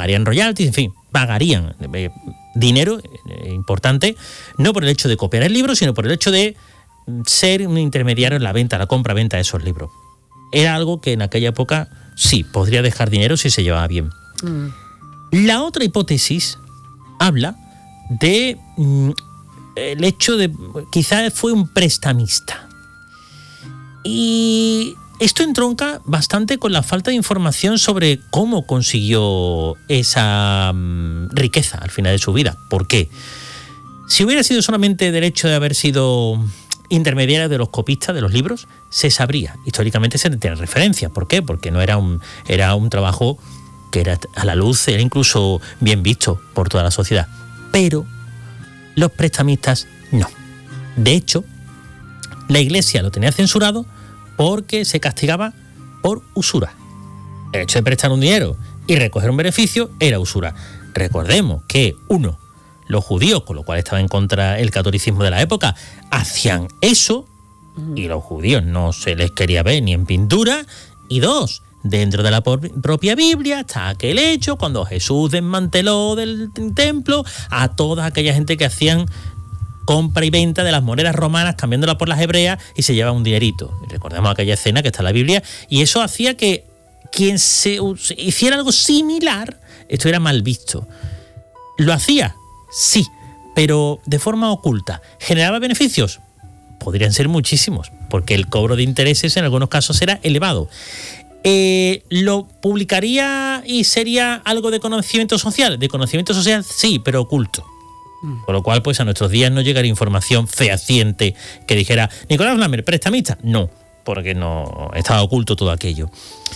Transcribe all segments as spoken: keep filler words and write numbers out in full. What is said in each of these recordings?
pagarían royalties, en fin, pagarían eh, dinero eh, importante, no por el hecho de copiar el libro, sino por el hecho de ser un intermediario en la venta, la compra-venta de esos libros. Era algo que en aquella época sí, podría dejar dinero si se llevaba bien. Mm. La otra hipótesis habla de mm, el hecho de quizás fue un prestamista. Y esto entronca bastante con la falta de información sobre cómo consiguió esa mm, riqueza al final de su vida. ¿Por qué? Si hubiera sido solamente del hecho de haber sido intermediario de los copistas de los libros, se sabría. Históricamente se tiene referencia. ¿Por qué? Porque no era un, era un trabajo que era a la luz, era incluso bien visto por toda la sociedad. Pero los prestamistas no. De hecho, la Iglesia lo tenía censurado porque se castigaba por usura. El hecho de prestar un dinero y recoger un beneficio era usura. Recordemos que, uno, los judíos, con lo cual estaba en contra el catolicismo de la época, hacían eso y los judíos no se les quería ver ni en pintura. Y dos, dentro de la propia Biblia está aquel hecho cuando Jesús desmanteló del templo a toda aquella gente que hacían compra y venta de las monedas romanas, cambiándolas por las hebreas, y se lleva un dinerito. Recordemos aquella escena que está en la Biblia, y eso hacía que quien se hiciera algo similar estuviera mal visto. ¿Lo hacía? Sí, pero de forma oculta. ¿Generaba beneficios? Podrían ser muchísimos, porque el cobro de intereses en algunos casos era elevado. Eh, ¿Lo publicaría y sería algo de conocimiento social? De conocimiento social sí, pero oculto. Con lo cual, pues a nuestros días no llegaría información fehaciente que dijera Nicolás Flamel, prestamista. No, porque no estaba oculto todo aquello.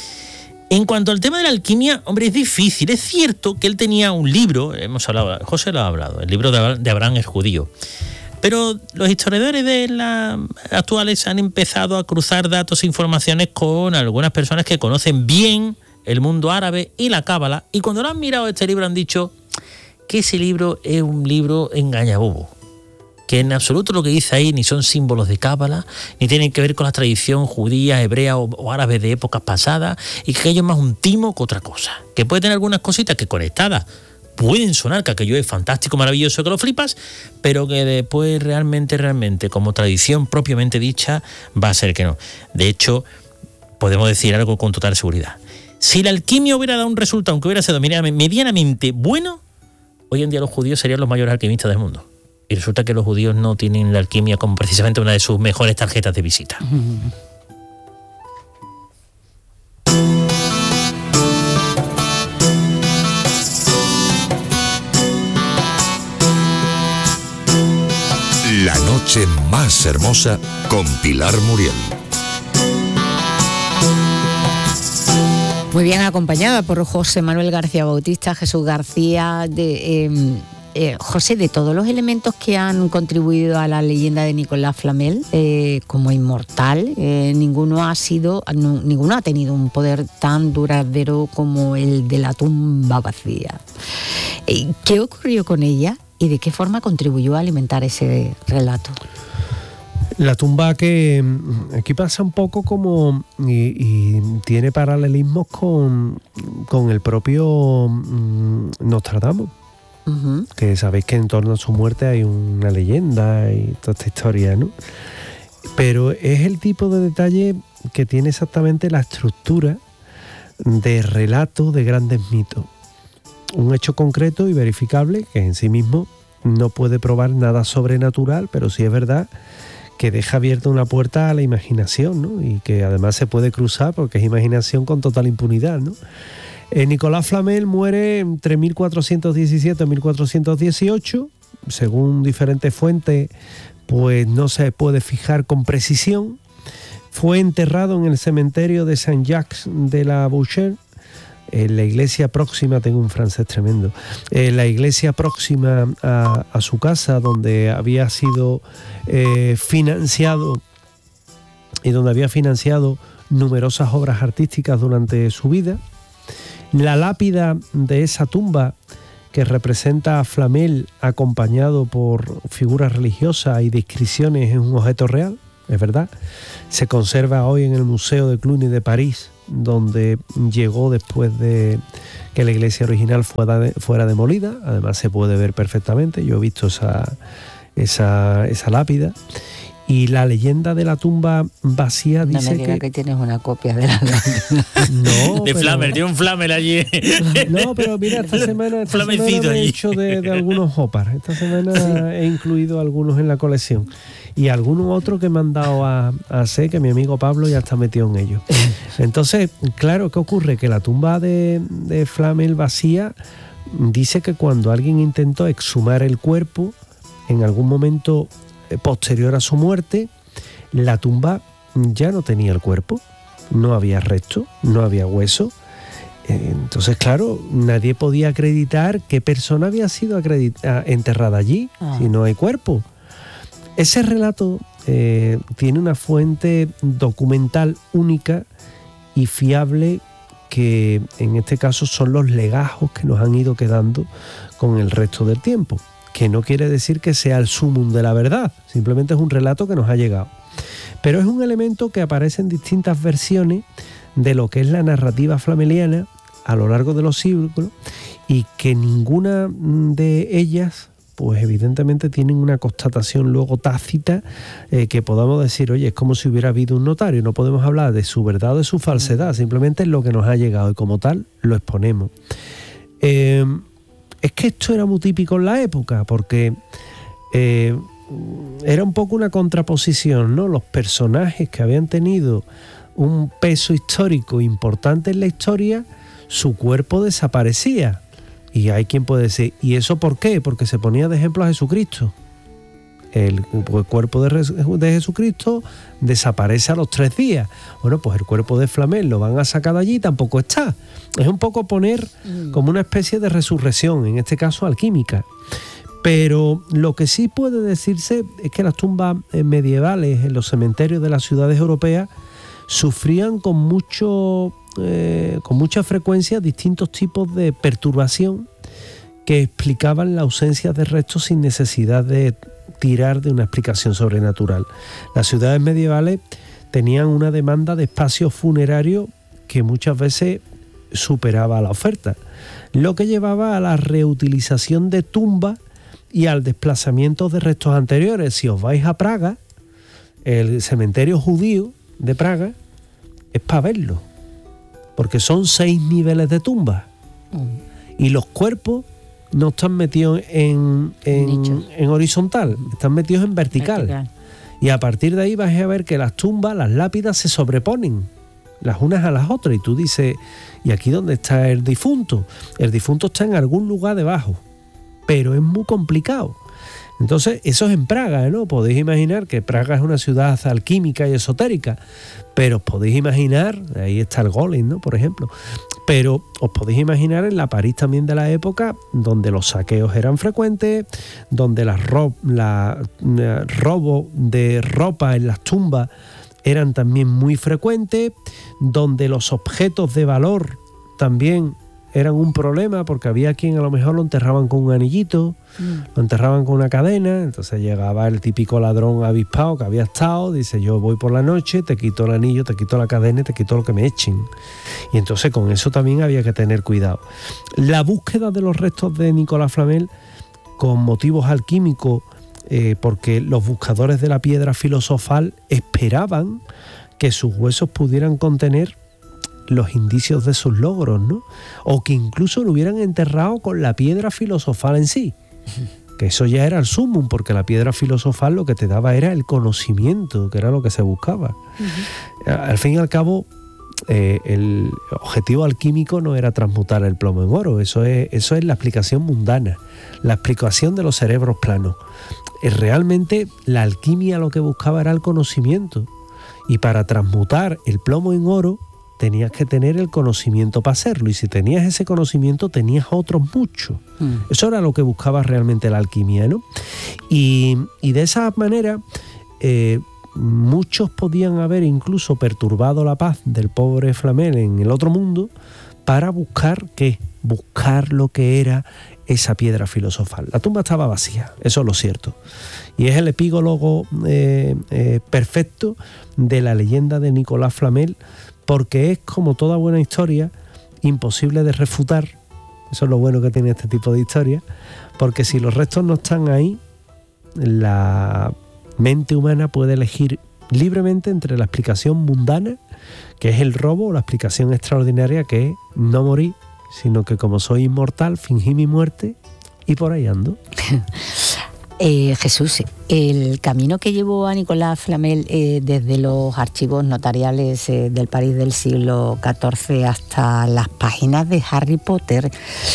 En cuanto al tema de la alquimia, hombre, es difícil. Es cierto que él tenía un libro, hemos hablado, José lo ha hablado, el libro de Abraham el Judío. Pero los historiadores de la actuales han empezado a cruzar datos e informaciones con algunas personas que conocen bien el mundo árabe y la cábala, y cuando lo han mirado este libro han dicho que ese libro es un libro engañabobo, que en absoluto lo que dice ahí ni son símbolos de cábala, ni tienen que ver con la tradición judía, hebrea o, o árabe de épocas pasadas, y que aquello es más un timo que otra cosa, que puede tener algunas cositas que conectadas pueden sonar que aquello es fantástico, maravilloso, que lo flipas, pero que después realmente, realmente, como tradición propiamente dicha, va a ser que no. De hecho, podemos decir algo con total seguridad. Si la alquimia hubiera dado un resultado, aunque hubiera sido medianamente bueno, hoy en día los judíos serían los mayores alquimistas del mundo. Y resulta que los judíos no tienen la alquimia como precisamente una de sus mejores tarjetas de visita. La noche más hermosa con Pilar Muriel. Muy bien acompañada por José Manuel García Bautista, Jesús García, de, eh, eh, José, de todos los elementos que han contribuido a la leyenda de Nicolás Flamel eh, como inmortal, eh, ninguno ha sido, no, ninguno ha tenido un poder tan duradero como el de la tumba vacía. Eh, ¿Qué ocurrió con ella y de qué forma contribuyó a alimentar ese relato? La tumba, que aquí pasa un poco como, y, y tiene paralelismos con, con el propio um, Nostradamus, uh-huh. que sabéis que en torno a su muerte hay una leyenda y toda esta historia, ¿no? Pero es el tipo de detalle que tiene exactamente la estructura de relato de grandes mitos. Un hecho concreto y verificable que en sí mismo no puede probar nada sobrenatural, pero sí es verdad que deja abierta una puerta a la imaginación, ¿no? Y que además se puede cruzar porque es imaginación con total impunidad, ¿no? Eh, Nicolás Flamel muere entre mil cuatrocientos diecisiete y mil cuatrocientos dieciocho, según diferentes fuentes, pues no se puede fijar con precisión. Fue enterrado en el cementerio de Saint-Jacques de la Boucherie, en la iglesia próxima, tengo un francés tremendo, en la iglesia próxima a, a su casa, donde había sido eh, financiado y donde había financiado numerosas obras artísticas durante su vida. La lápida de esa tumba, que representa a Flamel acompañado por figuras religiosas y descripciones, es un objeto real, es verdad. Se conserva hoy en el Museo de Cluny de París, donde llegó después de que la iglesia original fuera, de, fuera demolida. Además se puede ver perfectamente, yo he visto esa, esa, esa lápida. Y la leyenda de la tumba vacía no dice me diga que... que tienes una copia de la lápida. No, de pero... Flamer, tiene un Flamer allí. No, pero mira, esta semana, esta semana me he allí. hecho de, de algunos hoppers. Esta semana sí. He incluido algunos en la colección. Y algunos otros que me han dado a, a hacer, que mi amigo Pablo ya está metido en ellos. Entonces, claro, ¿qué ocurre? Que la tumba de, de Flamer vacía dice que cuando alguien intentó exhumar el cuerpo, en algún momento posterior a su muerte, la tumba ya no tenía el cuerpo, no había resto, no había hueso. Entonces, claro, nadie podía acreditar qué persona había sido acredita- enterrada allí, ah. si no hay cuerpo. Ese relato eh, tiene una fuente documental única y fiable, que en este caso son los legajos que nos han ido quedando con el resto del tiempo, que no quiere decir que sea el sumum de la verdad, simplemente es un relato que nos ha llegado. Pero es un elemento que aparece en distintas versiones de lo que es la narrativa flameliana a lo largo de los siglos, y que ninguna de ellas, pues evidentemente tienen una constatación luego tácita eh, que podamos decir, oye, es como si hubiera habido un notario. No podemos hablar de su verdad o de su falsedad, simplemente es lo que nos ha llegado y como tal lo exponemos. Eh, es que esto era muy típico en la época, porque eh, era un poco una contraposición, ¿no? Los personajes que habían tenido un peso histórico importante en la historia, su cuerpo desaparecía. Y hay quien puede decir, ¿y eso por qué? Porque se ponía de ejemplo a Jesucristo. El, el cuerpo de, de Jesucristo desaparece a los tres días. Bueno, pues el cuerpo de Flamer lo van a sacar de allí y tampoco está. Es un poco poner como una especie de resurrección, en este caso alquímica. Pero lo que sí puede decirse es que las tumbas medievales en los cementerios de las ciudades europeas sufrían con mucho... Eh, con mucha frecuencia distintos tipos de perturbación que explicaban la ausencia de restos sin necesidad de tirar de una explicación sobrenatural. Las ciudades medievales tenían una demanda de espacio funerario que muchas veces superaba la oferta, lo que llevaba a la reutilización de tumbas y al desplazamiento de restos anteriores. Si os vais a Praga, el cementerio judío de Praga es para verlo, porque son seis niveles de tumbas mm. y los cuerpos no están metidos en, en, en horizontal, están metidos en vertical. vertical. Y a partir de ahí vas a ver que las tumbas, las lápidas se sobreponen las unas a las otras. Y tú dices, ¿y aquí dónde está el difunto? El difunto está en algún lugar debajo, pero es muy complicado. Entonces, eso es en Praga, ¿no? Podéis imaginar que Praga es una ciudad alquímica y esotérica, pero os podéis imaginar, ahí está el Golem, ¿no? Por ejemplo, pero os podéis imaginar en la París también de la época, donde los saqueos eran frecuentes, donde las ro- la, la, robo de ropa en las tumbas eran también muy frecuentes, donde los objetos de valor también eran un problema, porque había quien a lo mejor lo enterraban con un anillito, mm. lo enterraban con una cadena. Entonces llegaba el típico ladrón avispado que había estado, dice, yo voy por la noche, te quito el anillo, te quito la cadena y te quito lo que me echen. Y entonces con eso también había que tener cuidado. La búsqueda de los restos de Nicolas Flamel con motivos alquímicos, eh, porque los buscadores de la piedra filosofal esperaban que sus huesos pudieran contener los indicios de sus logros, ¿no? O que incluso lo hubieran enterrado con la piedra filosofal en sí, que eso ya era el sumum, porque la piedra filosofal lo que te daba era el conocimiento, que era lo que se buscaba. Uh-huh. Al fin y al cabo, eh, el objetivo alquímico no era transmutar el plomo en oro, eso es, eso es la explicación mundana, la explicación de los cerebros planos. Eh, realmente la alquimia lo que buscaba era el conocimiento, y para transmutar el plomo en oro tenías que tener el conocimiento para hacerlo, y si tenías ese conocimiento tenías otros muchos. Mm. Eso era lo que buscaba realmente la alquimia, ¿no? Y, y de esa manera eh, muchos podían haber incluso perturbado la paz del pobre Flamel en el otro mundo para buscar, ¿qué? Buscar lo que era esa piedra filosofal. La tumba estaba vacía, eso es lo cierto. Y es el epílogo eh, eh, perfecto de la leyenda de Nicolas Flamel, porque es, como toda buena historia, imposible de refutar. Eso es lo bueno que tiene este tipo de historia, porque si los restos no están ahí, la mente humana puede elegir libremente entre la explicación mundana, que es el robo, o la explicación extraordinaria, que es no morir, sino que como soy inmortal, fingí mi muerte y por ahí ando. Eh, Jesús, el camino que llevó a Nicolás Flamel eh, desde los archivos notariales eh, del París del siglo catorce hasta las páginas de Harry Potter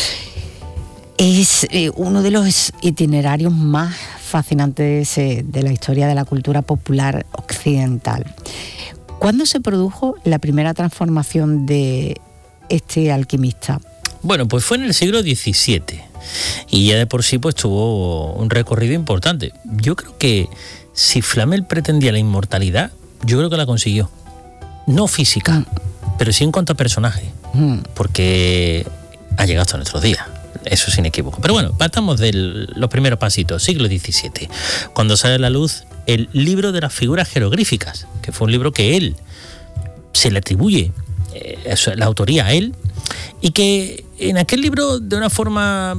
es eh, uno de los itinerarios más fascinantes eh, de la historia de la cultura popular occidental. ¿Cuándo se produjo la primera transformación de este alquimista? Bueno, pues fue en el siglo diecisiete. Y ya de por sí pues tuvo un recorrido importante. Yo creo que si Flamel pretendía la inmortalidad, yo creo que la consiguió. No física, mm. pero sí en cuanto a personaje. Mm. Porque ha llegado hasta nuestros días. Eso es inequívoco. Pero bueno, partamos de los primeros pasitos, siglo diecisiete, cuando sale a la luz el libro de las figuras jeroglíficas, que fue un libro que él se le atribuye eh, eso, la autoría a él, y que en aquel libro, de una forma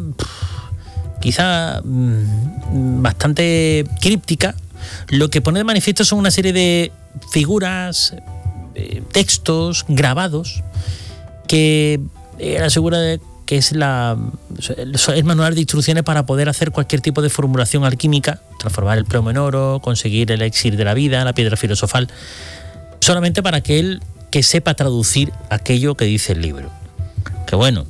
quizá mmm, bastante críptica, lo que pone de manifiesto son una serie de figuras, eh, textos, grabados, que él asegura de que es la, el manual de instrucciones para poder hacer cualquier tipo de formulación alquímica, transformar el plomo en oro, conseguir el elixir de la vida, la piedra filosofal, solamente para aquel que sepa traducir aquello que dice el libro. Que bueno,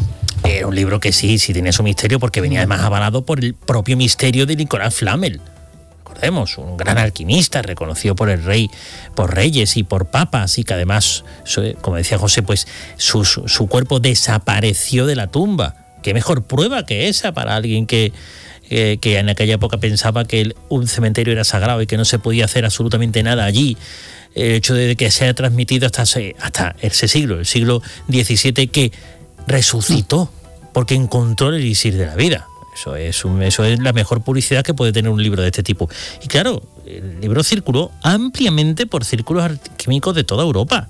era un libro que sí, sí tenía su misterio, porque venía además avalado por el propio misterio de Nicolás Flamel. Recordemos, un gran alquimista, reconocido por el rey, por reyes y por papas, y que además, como decía José, pues su, su cuerpo desapareció de la tumba. Qué mejor prueba que esa para alguien que, eh, que en aquella época pensaba que el, un cementerio era sagrado y que no se podía hacer absolutamente nada allí. El hecho de que se haya transmitido hasta, hasta ese siglo, el siglo diecisiete, que resucitó porque encontró el elixir de la vida. Eso es, un, eso es la mejor publicidad que puede tener un libro de este tipo. Y claro, el libro circuló ampliamente por círculos alquímicos de toda Europa.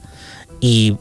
Y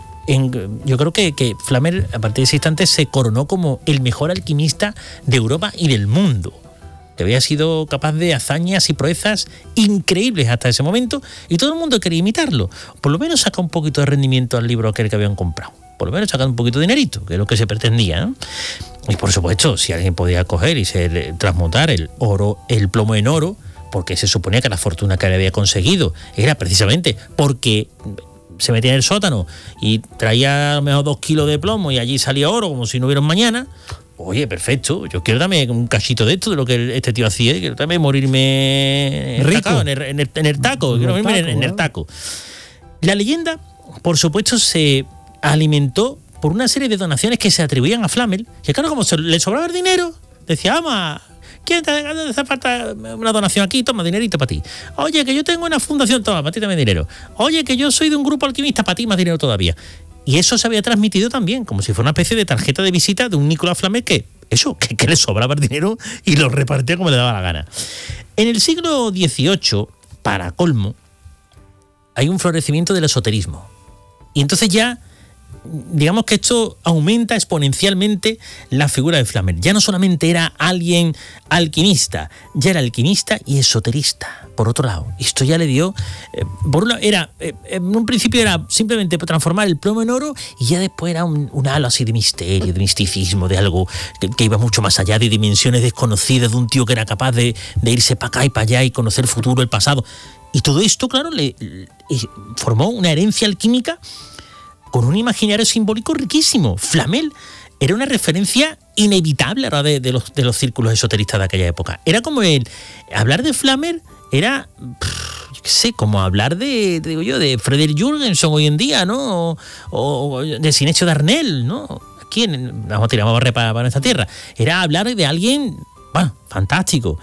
en, yo creo que, que Flamel, a partir de ese instante, se coronó como el mejor alquimista de Europa y del mundo, que había sido capaz de hazañas y proezas increíbles hasta ese momento, y todo el mundo quería imitarlo. Por lo menos saca un poquito de rendimiento al libro aquel que habían comprado. Por lo menos sacar un poquito de dinerito, que es lo que se pretendía, ¿no? Y por supuesto, si alguien podía coger y se transmutar el oro, el plomo en oro, porque se suponía que la fortuna que le había conseguido era precisamente porque se metía en el sótano y traía a lo mejor dos kilos de plomo y allí salía oro como si no hubiera un mañana. Oye, perfecto, yo quiero darme un cachito de esto, de lo que este tío hacía, quiero también morirme en el, taco, en, el, en, el, en el taco, quiero morirme en, en el taco. La leyenda, por supuesto, se alimentó por una serie de donaciones que se atribuían a Flamel, que claro, como se le sobraba el dinero, decía, vamos, ¿quién te hace falta una donación aquí? Toma, dinerito para ti. Oye, que yo tengo una fundación, toma, para ti también dinero. Oye, que yo soy de un grupo alquimista, para ti más dinero todavía. Y eso se había transmitido también, como si fuera una especie de tarjeta de visita de un Nicolás Flamel que, eso, que, que le sobraba el dinero y lo repartía como le daba la gana. En el siglo dieciocho, para colmo, hay un florecimiento del esoterismo. Y entonces ya, digamos que esto aumenta exponencialmente la figura de Flamel. Ya no solamente era alguien alquimista, ya era alquimista y esoterista, por otro lado. Esto ya le dio, eh, por una, era, eh, en un principio era simplemente transformar el plomo en oro, y ya después era un, un halo así de misterio, de misticismo, de algo que, que iba mucho más allá, de dimensiones desconocidas, de un tío que era capaz de, de irse para acá y para allá y conocer el futuro, el pasado. Y todo esto, claro, le, le formó una herencia alquímica con un imaginario simbólico riquísimo. Flamel era una referencia inevitable ahora de, de, los, de los círculos esoteristas de aquella época. Era como el... Hablar de Flamel era, pff, yo qué sé, como hablar de, de, digo yo, de Frederick Jürgensen hoy en día, ¿no? O, o de Sinesio Darnell, ¿no? Aquí en, vamos a tirar más barre para, para nuestra tierra. Era hablar de alguien, bueno, fantástico.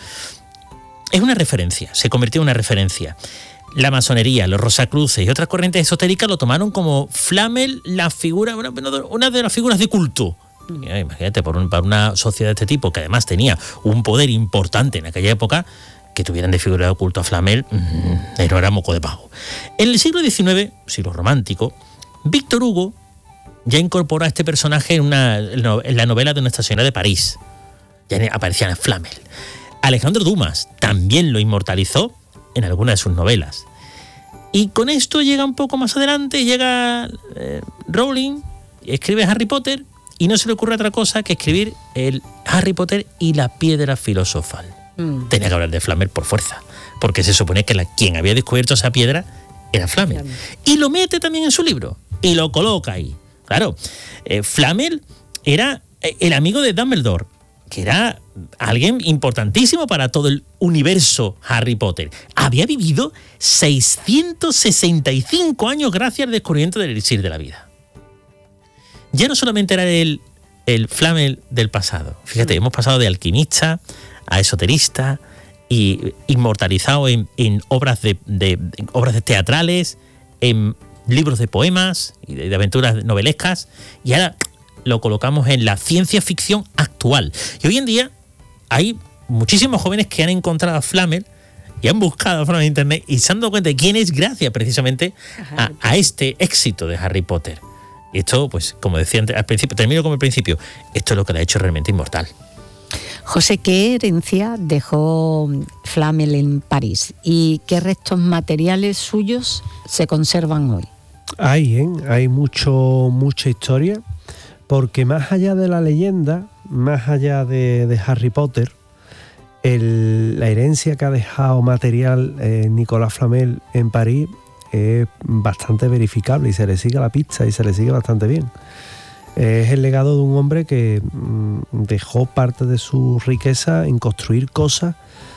Es una referencia, se convirtió en una referencia. La masonería, los rosacruces y otras corrientes esotéricas lo tomaron como Flamel la figura, una, una de las figuras de culto. Imagínate, por un, para una sociedad de este tipo, que además tenía un poder importante en aquella época, que tuvieran de figura de culto a Flamel mmm, no era moco de pavo. En el siglo diecinueve, siglo romántico, Víctor Hugo ya incorporó a este personaje en, una, en la novela de Nuestra Señora de París. Ya aparecía en Flamel. Alejandro Dumas también lo inmortalizó en algunas de sus novelas. Y con esto llega un poco más adelante, llega eh, Rowling, escribe Harry Potter y no se le ocurre otra cosa que escribir el Harry Potter y la piedra filosofal. Mm. Tenía que hablar de Flamel por fuerza, porque se supone que la, quien había descubierto esa piedra era Flamel. Flamel. Y lo mete también en su libro y lo coloca ahí. Claro, eh, Flamel era el amigo de Dumbledore, que era alguien importantísimo para todo el universo Harry Potter. Había vivido seiscientos sesenta y cinco años gracias al descubrimiento del elixir de la vida. Ya no solamente era el, el Flamel del pasado. Fíjate, sí. Hemos pasado de alquimista a esoterista y inmortalizado en, en obras de, de, de obras de teatrales, en libros de poemas y de, de aventuras novelescas, y ahora lo colocamos en la ciencia ficción actual. Y hoy en día hay muchísimos jóvenes que han encontrado a Flamel y han buscado a Flamel en internet y se han dado cuenta de quién es gracias precisamente a, a este éxito de Harry Potter. Y esto, pues, como decía antes, al principio, termino como el principio, esto es lo que le ha hecho realmente inmortal. José, ¿qué herencia dejó Flamel en París y qué restos materiales suyos se conservan hoy? Hay, ¿eh? Hay mucho, mucha historia, porque más allá de la leyenda, más allá de, de Harry Potter, el, la herencia que ha dejado material eh, Nicolas Flamel en París es bastante verificable y se le sigue la pista y se le sigue bastante bien. Es el legado de un hombre que mmm, dejó parte de su riqueza en construir cosas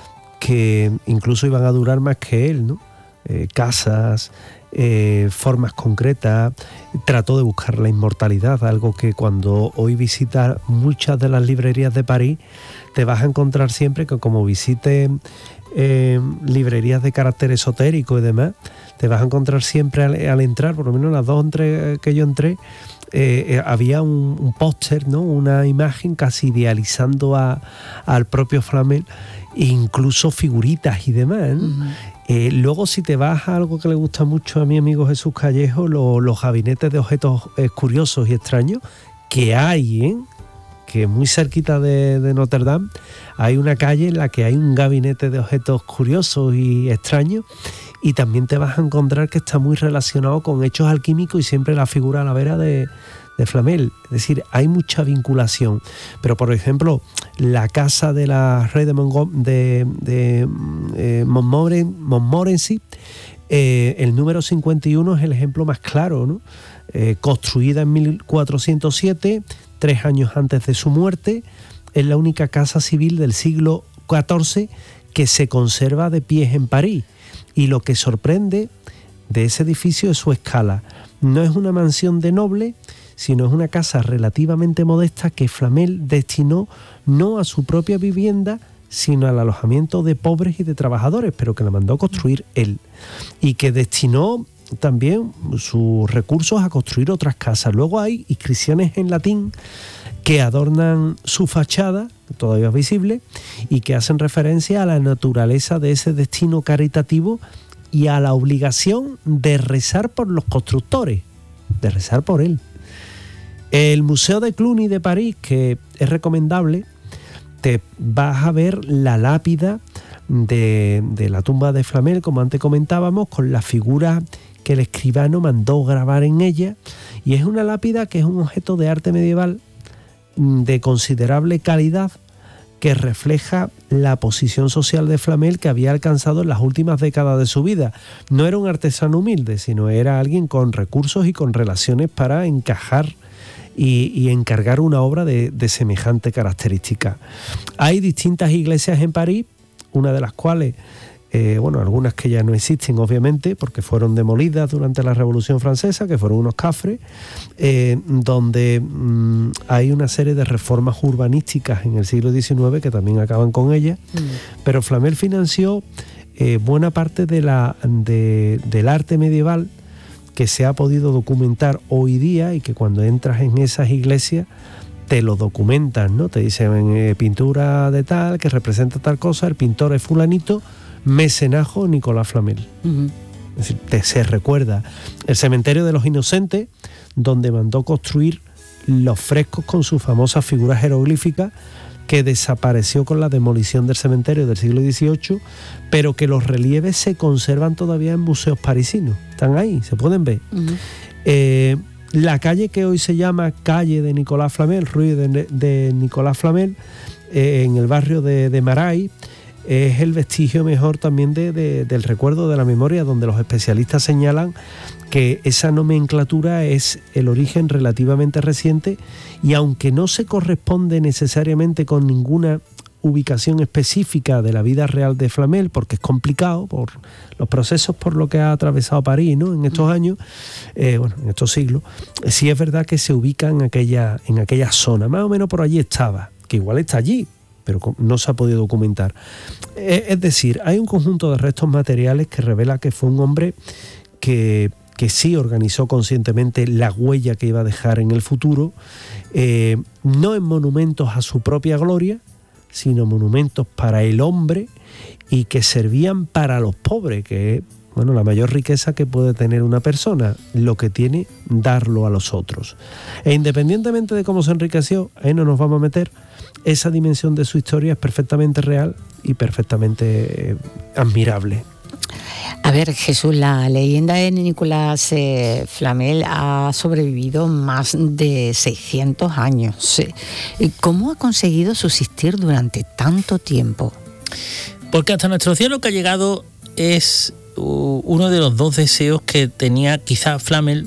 que incluso iban a durar más que él, ¿no? Eh, casas, eh, formas concretas. Trató de buscar la inmortalidad, algo que cuando hoy visitas muchas de las librerías de París te vas a encontrar siempre que, como visites eh, librerías de carácter esotérico y demás, te vas a encontrar siempre al, al entrar, por lo menos las dos entre, que yo entré, eh, eh, había un, un póster, ¿no? Una imagen casi idealizando a, al propio Flamel, e incluso figuritas y demás, ¿no? Uh-huh. Eh, luego, si te vas a algo que le gusta mucho a mi amigo Jesús Callejo, lo, los gabinetes de objetos eh, curiosos y extraños que hay, ¿eh? Que muy cerquita de, de Notre Dame hay una calle en la que hay un gabinete de objetos curiosos y extraños, y también te vas a encontrar que está muy relacionado con hechos alquímicos y siempre la figura a la vera de, de Flamel. Es decir, hay mucha vinculación. Pero, por ejemplo, la casa de la Rey de, Mongo, de, de eh, Montmoren, Montmorency, eh, el número cincuenta y uno es el ejemplo más claro, ¿no? Eh, construida en mil cuatrocientos siete, tres años antes de su muerte, es la única casa civil del siglo catorce que se conserva de pie en París. Y lo que sorprende de ese edificio es su escala. No es una mansión de noble, sino es una casa relativamente modesta que Flamel destinó no a su propia vivienda, sino al alojamiento de pobres y de trabajadores, pero que la mandó a construir él. Y que destinó también sus recursos a construir otras casas. Luego hay inscripciones en latín que adornan su fachada, todavía es visible, y que hacen referencia a la naturaleza de ese destino caritativo y a la obligación de rezar por los constructores, de rezar por él. El Museo de Cluny de París, que es recomendable, te vas a ver la lápida de, de la tumba de Flamel, como antes comentábamos, con la figura que el escribano mandó grabar en ella, y es una lápida que es un objeto de arte medieval de considerable calidad, que refleja la posición social de Flamel que había alcanzado en las últimas décadas de su vida. No era un artesano humilde, sino era alguien con recursos y con relaciones para encajar y, y encargar una obra de, de semejante característica. Hay distintas iglesias en París, una de las cuales Eh, bueno, algunas que ya no existen, obviamente, porque fueron demolidas durante la Revolución Francesa, que fueron unos cafres, eh, donde mmm, hay una serie de reformas urbanísticas en el siglo diecinueve que también acaban con ellas, mm. pero Flamel financió eh, buena parte de la, de, del arte medieval que se ha podido documentar hoy día, y que cuando entras en esas iglesias te lo documentan, ¿no? Te dicen eh, pintura de tal, que representa tal cosa, el pintor es fulanito, mecenajo Nicolás Flamel. Uh-huh. Es decir, te, se recuerda el cementerio de los inocentes, donde mandó construir los frescos con sus famosas figuras jeroglíficas, que desapareció con la demolición del cementerio del siglo dieciocho, pero que los relieves se conservan todavía en museos parisinos. Están ahí, se pueden ver. Uh-huh. Eh, la calle que hoy se llama calle de Nicolás Flamel, Rue de, de Nicolás Flamel, eh, en el barrio de, de Marais, es el vestigio mejor también de, de, del recuerdo de la memoria, donde los especialistas señalan que esa nomenclatura es el origen relativamente reciente, y aunque no se corresponde necesariamente con ninguna ubicación específica de la vida real de Flamel, porque es complicado por los procesos por lo que ha atravesado París, ¿no?, en estos años, eh, bueno, en estos siglos, sí es verdad que se ubica en aquella, en aquella zona, más o menos por allí estaba, que igual está allí, pero no se ha podido documentar. Es decir, hay un conjunto de restos materiales que revela que fue un hombre que, que sí organizó conscientemente la huella que iba a dejar en el futuro, eh, no en monumentos a su propia gloria, sino monumentos para el hombre y que servían para los pobres, que es, bueno, la mayor riqueza que puede tener una persona, lo que tiene, darlo a los otros. E independientemente de cómo se enriqueció, ahí no nos vamos a meter, esa dimensión de su historia es perfectamente real y perfectamente eh, admirable. A ver, Jesús, la leyenda de Nicolás eh, Flamel ha sobrevivido más de seiscientos años. ¿Cómo ha conseguido subsistir durante tanto tiempo? Porque hasta nuestro cielo que ha llegado es uh, uno de los dos deseos que tenía quizá Flamel,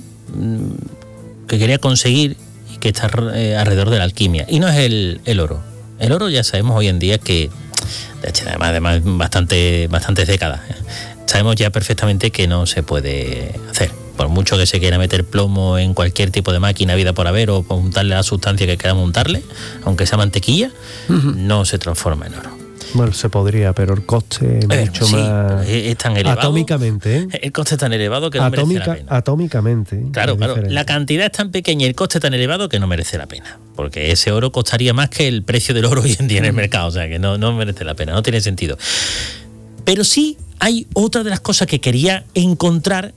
mmm, que quería conseguir y que está eh, alrededor de la alquimia. Y no es el, el oro. El oro ya sabemos hoy en día que, de hecho, además, además bastante, bastantes décadas, ¿eh? Sabemos ya perfectamente que no se puede hacer. Por mucho que se quiera meter plomo en cualquier tipo de máquina, vida por haber, o montarle la sustancia que quiera montarle, aunque sea mantequilla, uh-huh. no se transforma en oro. Bueno, se podría, pero el coste es ver, mucho sí, más... Es tan elevado. Atómicamente, ¿eh? El coste es tan elevado que no Atómica, merece la pena. Atómicamente. Claro, claro. La cantidad es tan pequeña y el coste tan elevado que no merece la pena. Porque ese oro costaría más que el precio del oro hoy en día en el mercado. O sea, que no, no merece la pena, no tiene sentido. Pero sí hay otra de las cosas que quería encontrar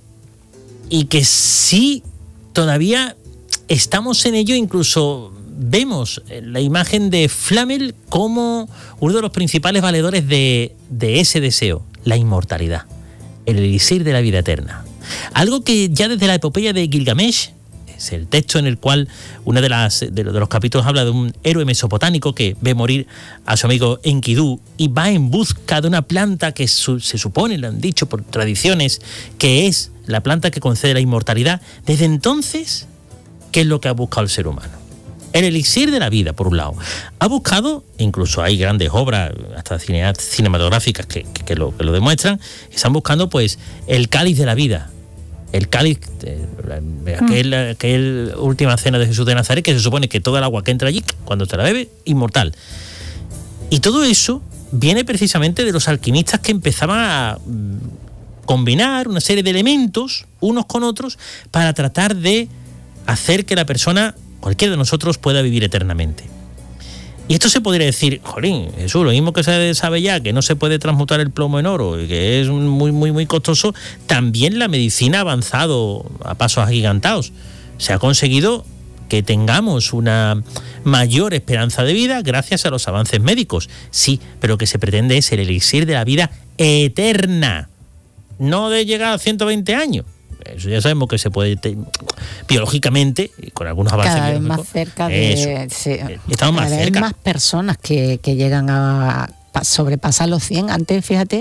y que sí todavía estamos en ello, incluso vemos la imagen de Flamel como uno de los principales valedores de, de ese deseo, la inmortalidad, el elixir de la vida eterna. Algo que ya desde la epopeya de Gilgamesh, es el texto en el cual uno de, las, de los capítulos habla de un héroe mesopotámico que ve morir a su amigo Enkidu y va en busca de una planta que su, se supone, le han dicho por tradiciones, que es la planta que concede la inmortalidad. Desde entonces, ¿qué es lo que ha buscado el ser humano? El elixir de la vida, por un lado. Ha buscado, incluso hay grandes obras, hasta cinematográficas que, que, que, lo, que lo demuestran, que están buscando pues el cáliz de la vida. El cáliz, eh, aquel, aquel última cena de Jesús de Nazaret, que se supone que toda el agua que entra allí, cuando se la bebe, inmortal. Y todo eso viene precisamente de los alquimistas que empezaban a combinar una serie de elementos unos con otros para tratar de hacer que la persona, cualquiera de nosotros, pueda vivir eternamente. Y esto se podría decir, jolín, Jesús, lo mismo que se sabe ya, que no se puede transmutar el plomo en oro y que es muy, muy, muy costoso, también la medicina ha avanzado a pasos agigantados. Se ha conseguido que tengamos una mayor esperanza de vida gracias a los avances médicos. Sí, pero lo que se pretende es el elixir de la vida eterna, no de llegar a ciento veinte años. Eso ya sabemos que se puede te, biológicamente, con algunos avances cada vez más cerca de eso, sí, estamos más cada vez cerca. Más personas que, que llegan a sobrepasar los cien. Antes, fíjate,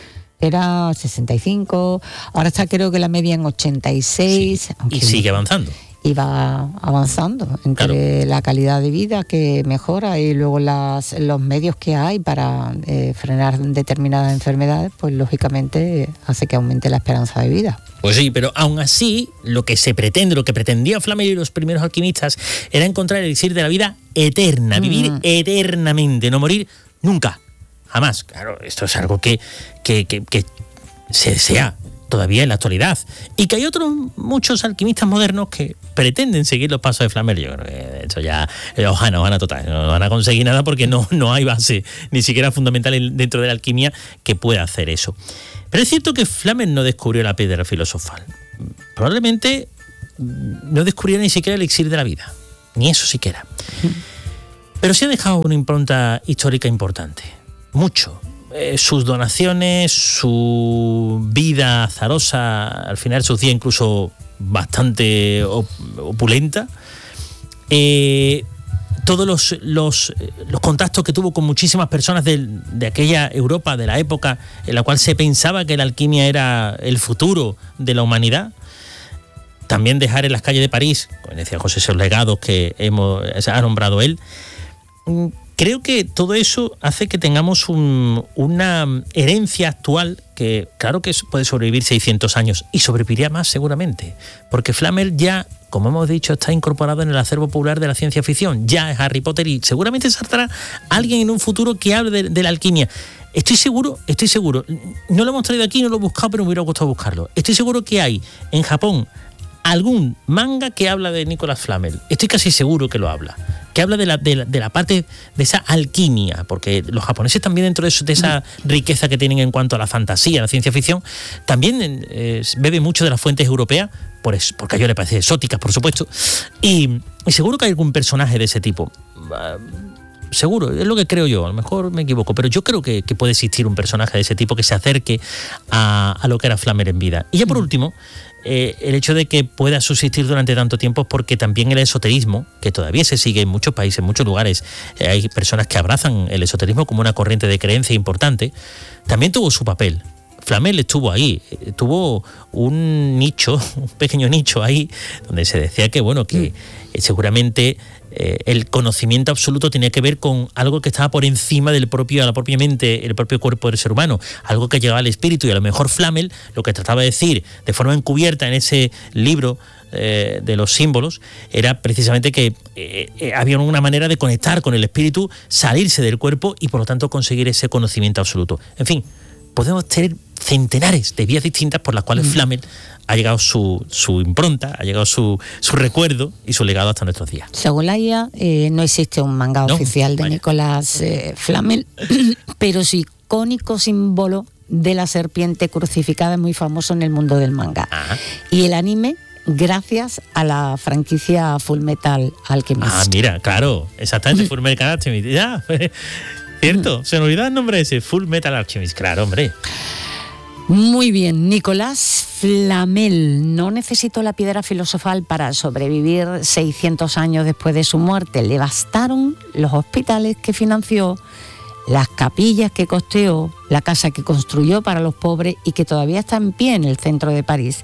era sesenta y cinco, ahora está creo que la media en ochenta y seis. Sí, y sigue avanzando. Y va avanzando entre claro. la calidad de vida que mejora y luego las, los medios que hay para eh, frenar determinadas enfermedades, pues lógicamente hace que aumente la esperanza de vida. Pues sí, pero aún así lo que se pretende, lo que pretendía Flamel y los primeros alquimistas era encontrar el elixir de la vida eterna, mm. vivir eternamente, no morir nunca, jamás. Claro, esto es algo que, que, que, que se desea todavía en la actualidad, y que hay otros muchos alquimistas modernos que pretenden seguir los pasos de Flamel. Yo creo que de hecho ya Ojana, Ojana total, no van a conseguir nada porque no, no hay base ni siquiera fundamental dentro de la alquimia que pueda hacer eso. Pero es cierto que Flamel no descubrió la piedra filosofal. Probablemente no descubrió ni siquiera el elixir de la vida, ni eso siquiera. Pero sí ha dejado una impronta histórica importante, mucho. Eh, sus donaciones, su vida azarosa, al final sus días incluso bastante op- opulenta, eh, todos los, los, los contactos que tuvo con muchísimas personas de, de aquella Europa, de la época en la cual se pensaba que la alquimia era el futuro de la humanidad. También dejar en las calles de París, como decía José, esos legados que hemos, ha nombrado él. Creo que todo eso hace que tengamos un, una herencia actual que, claro que puede sobrevivir seiscientos años y sobreviviría más seguramente, porque Flamel ya, como hemos dicho, está incorporado en el acervo popular de la ciencia ficción, ya es Harry Potter y seguramente saldrá alguien en un futuro que hable de, de la alquimia. Estoy seguro, estoy seguro, no lo hemos traído aquí, no lo he buscado, pero me hubiera gustado buscarlo. Estoy seguro que hay en Japón algún manga que habla de Nicolas Flamel. Estoy casi seguro que lo habla. Que habla de la, de la, de la parte de esa alquimia, porque los japoneses también dentro de, eso, de esa riqueza que tienen en cuanto a la fantasía, la ciencia ficción, también eh, bebe mucho de las fuentes europeas, por eso, porque a ellos les parece exóticas, por supuesto, y, y seguro que hay algún personaje de ese tipo. Uh, Seguro, es lo que creo yo, a lo mejor me equivoco, pero yo creo que, que puede existir un personaje de ese tipo que se acerque a, a lo que era Flamel en vida. Y ya por último, eh, el hecho de que pueda subsistir durante tanto tiempo es porque también el esoterismo, que todavía se sigue en muchos países, en muchos lugares, eh, hay personas que abrazan el esoterismo como una corriente de creencia importante, también tuvo su papel. Flamel estuvo ahí, tuvo un nicho, un pequeño nicho ahí, donde se decía que, bueno, que eh, seguramente eh, el conocimiento absoluto tenía que ver con algo que estaba por encima del propio, la propia mente, el propio cuerpo del ser humano, algo que llegaba al espíritu, y a lo mejor Flamel lo que trataba de decir de forma encubierta en ese libro eh, de los símbolos era precisamente que eh, eh, había una manera de conectar con el espíritu, salirse del cuerpo y por lo tanto conseguir ese conocimiento absoluto. En fin, podemos tener centenares de vías distintas por las cuales mm. Flamel ha llegado su, su impronta, ha llegado su, su recuerdo y su legado hasta nuestros días. Según la I A, eh, no existe un manga no, oficial de vaya. Nicolas eh, Flamel, pero su icónico símbolo de la serpiente crucificada es muy famoso en el mundo del manga. Ajá. Y el anime, gracias a la franquicia Full Metal Alchemist. Ah, mira, claro, exactamente, Full Metal Alchemist. Ya, cierto, se me olvidaba el nombre ese, Full Metal Alchemist, claro, hombre. Muy bien, Nicolas Flamel no necesitó la piedra filosofal para sobrevivir seiscientos años después de su muerte. Le bastaron los hospitales que financió, las capillas que costeó, la casa que construyó para los pobres y que todavía está en pie en el centro de París.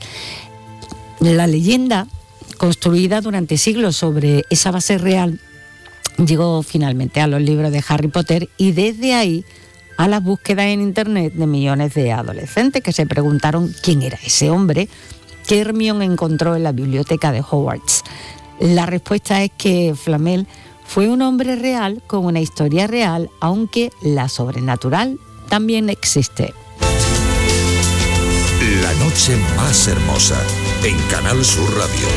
La leyenda, construida durante siglos sobre esa base real, llegó finalmente a los libros de Harry Potter y desde ahí a las búsquedas en internet de millones de adolescentes que se preguntaron quién era ese hombre que Hermione encontró en la biblioteca de Hogwarts. La respuesta es que Flamel fue un hombre real con una historia real, aunque la sobrenatural también existe. La noche más hermosa en Canal Sur Radio.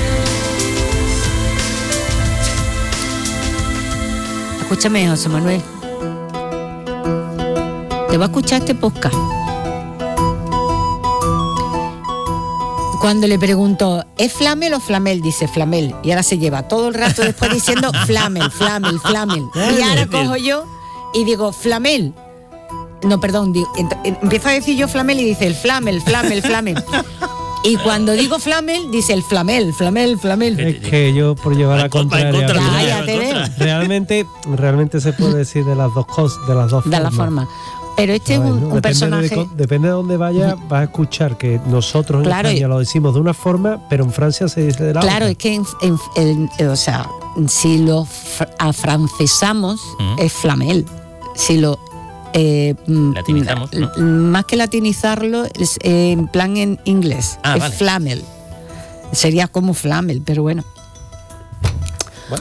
Escúchame, José Manuel. Te va a escuchar este podcast. Cuando le pregunto, ¿es Flamel o Flamel? Dice Flamel. Y ahora se lleva todo el rato después diciendo Flamel, Flamel, Flamel. Y ahora cojo yo y digo Flamel. No, perdón, digo, empiezo a decir yo Flamel y dice el Flamel, Flamel, Flamel. Y cuando digo Flamel, dice el Flamel, Flamel, Flamel. Es que yo, por llevar a contraria, realmente, realmente se puede decir de las dos cosas, de las dos formas. De la forma. Pero este es un, un depende personaje... De, depende de dónde vayas, vas a escuchar que nosotros en claro, España lo decimos de una forma, pero en Francia se dice de la claro, otra. Claro, es que en, en, en, o sea, si lo afrancesamos, ¿Mm? es Flamel. Si lo... Eh, latinizamos, ¿no? Más que latinizarlo, es eh, en plan en inglés. Ah, es vale. Flamel. Sería como Flamel, pero bueno. Bueno.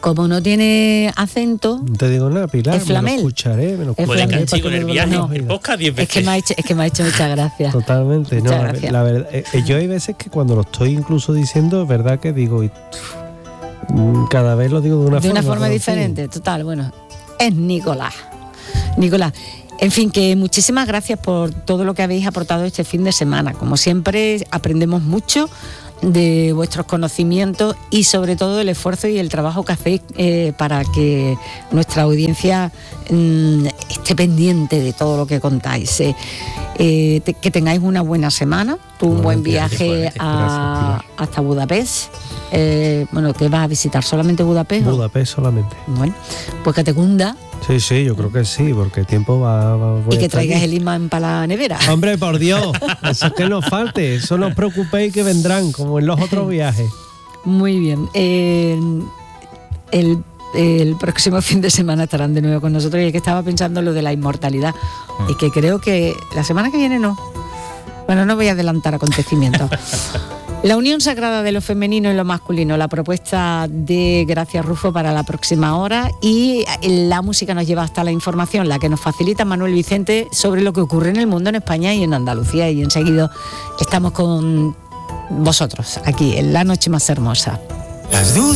Como no tiene acento, No te digo nada, Pilar, Es me Flamel. lo escucharé, me lo Es Como escucharé. el Flamel, canchico porque en el me- viaje, no. el podcast diez es veces. que me ha hecho, es que me ha hecho muchas gracias. Totalmente, Muchas no, la, gracias. la verdad, eh, eh, yo hay veces que cuando lo estoy incluso diciendo, es verdad que digo, y, mm, cada vez lo digo de una de forma. una forma pero sí. diferente, total, bueno, es Nicolás. Nicolás, en fin, que muchísimas gracias por todo lo que habéis aportado este fin de semana. Como siempre, aprendemos mucho de vuestros conocimientos y sobre todo el esfuerzo y el trabajo que hacéis eh, para que nuestra audiencia mm, esté pendiente de todo lo que contáis. Eh, eh, te- que tengáis una buena semana, tú un buen Igualmente, viaje igualmente. a- Gracias, hasta Budapest. Eh, bueno, ¿qué vas a visitar? ¿Solamente Budapest? o- Budapest solamente. Bueno, pues que te cunda Sí, sí, yo creo que sí, porque el tiempo va, va voy y a que estar traigas allí. el imán para la nevera. Hombre, por Dios, eso es que nos falte, eso no os preocupéis que vendrán, como en los otros viajes. Muy bien. Eh, el, el próximo fin de semana estarán de nuevo con nosotros y es que estaba pensando en lo de la inmortalidad Mm. y que creo que la semana que viene no. Bueno, no voy a adelantar acontecimientos. La unión sagrada de lo femenino y lo masculino, la propuesta de Gracia Rufo para la próxima hora, y la música nos lleva hasta la información, la que nos facilita Manuel Vicente sobre lo que ocurre en el mundo, en España y en Andalucía, y enseguida estamos con vosotros aquí en La Noche Más Hermosa. Las dudas